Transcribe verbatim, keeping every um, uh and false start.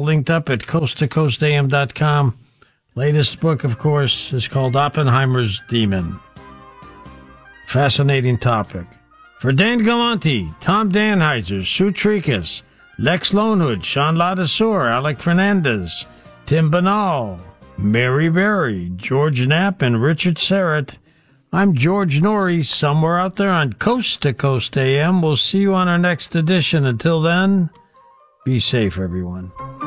linked up at coast to coast a m dot com. Latest book, of course, is called Oppenheimer's Demon. Fascinating topic. For Dan Galante, Tom Danheiser, Sue Tricas, Lex Lonewood, Sean Ladasur, Alec Fernandez, Tim Banal, Mary Berry, George Knapp, and Richard Serrett, I'm George Norrie, somewhere out there on Coast to Coast A M. We'll see you on our next edition. Until then, be safe, everyone.